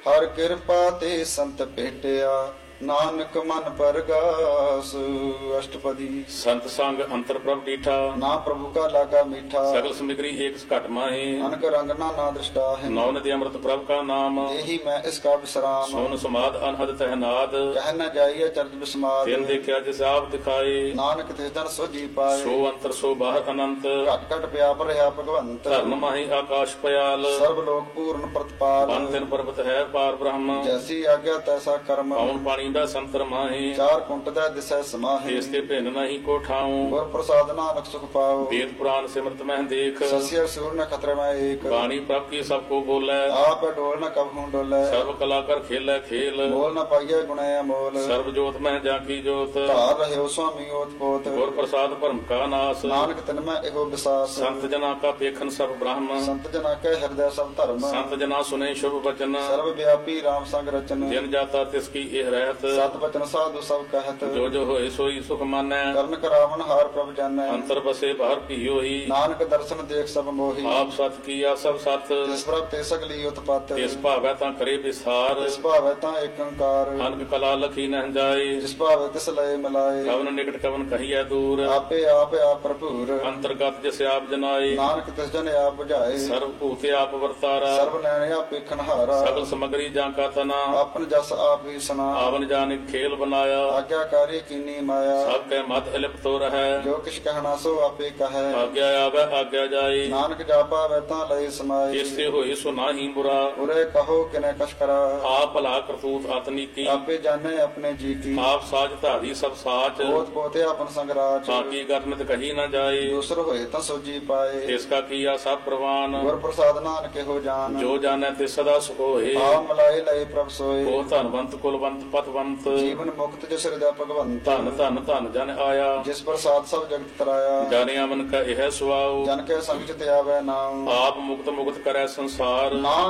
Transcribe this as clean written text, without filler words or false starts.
ਹਰ ਕਿਰਪਾ ਤੇ ਸੰਤ ਭੇਟਿਆ, ਨਾਨਕ ਮਨ ਪਰਗਾਸ। ਅਸ਼ਟਪਦੀ। ਸੰਤ ਸੰਗ ਅੰਤਰ ਪ੍ਰਭ ਡੀਠਾ, ਨਾ ਪ੍ਰਭੂ ਕਾ ਲਾਗਾ ਮੀਠਾ, ਸਗਲ ਸਮਿਗਰੀ ਏਕ ਘਟ ਮਾਹੇ। ਅਨਕ ਰੰਗ ਨਾ ਦ੍ਰਿਸ਼ਟਾ ਹੈ, ਨੌ ਨਦੀ ਅੰਮ੍ਰਿਤ ਪ੍ਰਭ ਕਾ ਨਾਮ। ਇਹੀ ਮੈਂ ਇਸ ਕਾ ਵਿਸਰਾਮ। ਸੋਨ ਸਮਾਦ ਅਨਹਦ ਤਹਿਨਾਦ, ਕਹਿ ਨ ਜਾਈਏ ਚਰਜ ਬਿਸਮਾਦ। ਤਿਨ ਦੇਖਿਆ ਜਿਸ ਆਪ ਦਿਖਾਏ, ਨਾਨਕ ਤਿਸ ਜਨ ਸੋਜੀ ਪਾਏ। ਸੋ ਅੰਤਰ ਸੋ ਬਾਹਰ ਅਨੰਤ, ਘਟ ਘਟ ਪਿਆਪ ਰਿਹਾ ਭਗਵੰਤ। ਧਰਨ ਮਾਹੀ ਆਕਾਸ਼ ਪਿਆਲ, ਸਰਬ ਲੋਕ ਪੂਰਨ ਪ੍ਰਤਪਾਲ। ਬਨ ਤਿਨ ਪਰਬਤ ਹੈ ਪਾਰ ਬ੍ਰਹਮ। ਜੈਸੀ ਆਗਿਆ ਤੈਸਾ ਕਰਮ, ਪਉਣ ਪਾਣੀ ਦਾ ਸੰਤਰ ਮਾਹੇ। ਚਾਰ ਕੁੰਟ ਦਾ ਦਿਸੈ ਸਮਾਹੇ। ਇਸ ਤੇ ਭਿੰਨ ਨਹੀਂ ਕੋ ਠਾਉ, ਗੁਰ ਪ੍ਰਸਾਦ ਨਾਨਕ ਸੁਖ ਪਾਓ। ਵੇਦ ਪੁਰਾਨ ਸਿਮਰਤ ਮਹਿ ਦੇਖ। ਸਸਿਆ ਸੂਰ ਨ ਖਤਰੇ ਮੈਂ ਏਕ, ਬਾਣੀ ਪ੍ਰਭ ਕੀ ਸਭ ਕੋ ਬੋਲੇ। ਆਪ ਡੋਲ ਨ ਕਬ ਹੂੰ ਡੋਲੇ। ਸਰਬ ਕਲਾ ਕਰ ਖੇਲੇ ਖੇਲ, ਮੋਲ ਨ ਪਾਈਏ ਗੁਣੇ ਅਮੋਲ। ਸਰਬ ਜੋਤ ਮਹਿ ਜਾ ਕੀ ਜੋਤ। ਧਾਰ ਰਹਿਓ ਸੁਆਮੀ ਓਤ ਪੋਤ। ਗੁਰ ਪ੍ਰਸਾਦ ਭਰਮ ਕਾ ਨਾਸ, ਨਾਨਕ ਤਿਨ ਮੈਂ ਇਹੋ ਵਿਸਾਸ। ਸੰਤ ਜਨਾ ਕਾ ਪੇਖਨ ਸਭ ਬ੍ਰਹਮ। ਸੰਤ ਜਨਾ ਕੈ ਹਿਰਦੈ ਸਭ ਧਰਮ। ਸੰਤ ਜਨਾ ਸੁਨੇ ਸ਼ੁਭ ਬਚਨ, ਸਰਬ ਵਿਆਪੀ ਰਾਮ ਸੰਗ ਰਚਨ। ਜਿਨ ਜਾਤਾ ਤਿਸ ਕੀ ਇਹ ਰਹਿਤ। ਸਤ ਬਚਨ ਸਾਧੂ ਸਭ ਕਹਿਤ, ਜੋ ਜੋ ਹੋਏ ਸੋਈ ਸੁਖ ਮਾਨੈ। ਕਰਨ ਕਰਾਵਨ ਹਾਰ ਪ੍ਰਭ ਜਾਣੈ। ਅੰਤਰ ਬਸੇ ਬਾਹਰ ਕੀ ਹੋਈ, ਨਾਨਕ ਦਰਸ਼ਨ ਦੇਖ ਸਭ ਮੋਹੀ। ਆਪ ਸਤ ਕੀਆ ਸਭ ਸਤ। ਜਿਸ ਪ੍ਰਭ ਤੇ ਸਗਲੀ ਉਤਪਤ, ਇਸ ਭਾਵੈ ਤਾਂ ਕਰੇ ਵਿਸਾਰ। ਜਿਸ ਭਾਵੈ ਤਾਂ ਏਕ ਓੰਕਾਰ। ਅਨਕ ਕਲਾ ਲਖੀ ਨਹਿ ਜਾਏ, ਜਿਸ ਭਾਵੈ ਤਿਸ ਲਏ ਮਿਲਾਏ। ਕਵਨ ਨਿਕਟ ਕਵਨ ਕਹੀਐ ਦੂਰ। ਆਪੇ ਆਪ ਭਰਪੂਰ, ਅੰਤਰਗਤ ਜਿਸ ਆਪ ਜਨਾਏ। ਨਾਨਕ ਤਿਸ ਜਨ ਆਪ ਬੁਝਾਏ। ਸਰਬ ਭੂਤ ਆਪ ਵਰਤਾਰਾ, ਸਰਬ ਨੈਣ ਆਪ ਵੇਖਣ ਹਾਰਾ। ਸਗਲ ਸਮਗਰੀ ਜਾਂ ਕਾ ਤਨਾ। ਆਪਨ ਜਸ ਆਪ ਹੀ ਸੁਨਾ, ਆਵਨ ਜਾਨ ਖੇਲ ਬਨਾਇਆ। ਆਗਿਆਕਾਰੀ ਕੀਨੀ ਮਾਇਆ। ਸਭ ਕੈ ਮਤ ਇਲਿਪਤੋ ਰਹੈ, ਜੋ ਕਿਛ ਕਹਿਣਾ ਸੋ ਆਪੇ ਕਹੈ। ਆਗਿਆ ਆਵੈ ਆਗਿਆ ਜਾਏ। ਨਾਨਕ ਜਾਪਾ ਵੈ ਤਾਂ ਲਈ ਸਮਾਏ। ਜਿਸ ਤੇ ਹੋਏ ਸੋ ਨਾਹੀ ਬੁਰਾ, ਉਰੇ ਕਹੋ ਕਿਨੇ ਕਛ ਕਰਾ। ਆਪ ਭਲਾ ਕਰਤੂਤ ਅਤਨੀਕੀ। ਆਪੇ ਜਾਣੇ ਆਪਣੇ ਜੀ ਕੀ, ਆਪ ਸਾਜ ਧਾਰੀ ਸਭ ਸਾਚ। ਪੋਤ ਪੋਤੇ ਆਪਨ ਸੰਗਰਾਜ। ਬਾਕੀ ਕਰਨਿਤ ਕਹੀ ਨਾ ਜਾਏ, ਦੂਸਰ ਹੋਏ ਤਾਂ ਸੋਜੀ ਪਾਏ। ਇਸ ਕਾ ਕੀਆ ਸਭ ਪ੍ਰਵਾਨ। ਗੁਰ ਪ੍ਰਸਾਦ ਨਾਨਕ ਇਹੋ ਜਾਨ, ਜੋ ਜਾਣੈ ਤੇ ਸਦਾ ਸੁਖ ਹੋਏ। ਆ ਮਲਾਏ ਲਏ ਪ੍ਰਭ ਸੋਏ। ਉਹ ਧਨਵੰਤ ਕੁਲਵੰਤ ਪਤਵੰਤ, ਜੀਵਨ ਮੁਕਤ ਜਿਸ ਹਿਰਦੈ ਭਗਵੰਤ। ਧਨ ਧਨ ਧਨ ਜਨ ਆਇਆ। ਜਿਸ ਪ੍ਰਸਾਦ ਸਭ ਜਗਤ ਤਰਾਇਆ। ਜਾਣਿਆ ਮਨ ਕਾ ਇਹ ਸੁਆਉ, ਜਨ ਕੇ ਸੰਗ ਚ ਤੇ ਆਵੈ ਨਾਮ। ਆਪ ਮੁਕਤ ਮੁਕਤ ਕਰੈ ਸੰਸਾਰ। ਨਾਮ